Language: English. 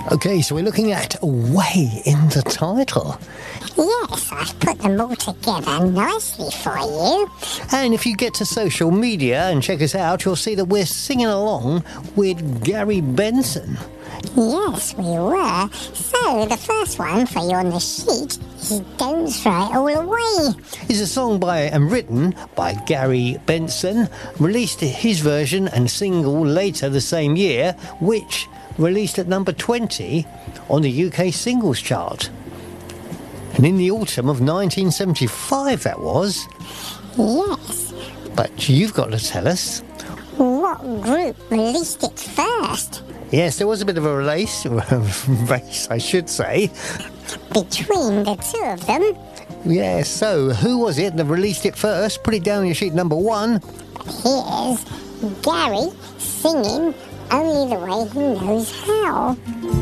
OK, so we're looking at Way in the title. Yes, I've put them all together nicely for you. And if you get to social media and check us out, you'll see that we're singing along with Gary Benson. Yes, we were. So, the first one for you on the sheet is Don't Throw It All Away. It's a song by and written by Gary Benson, released his version and single later the same year, which released at number 20 on the UK singles chart. And in the autumn of 1975 that was. Yes. But you've got to tell us. What group released it first? Yes, there was a bit of a race, I should say. Between the two of them. Yes, so who was it that released it first? Put it down on your sheet, number 1. Here's Gary singing Only the Way He Knows How.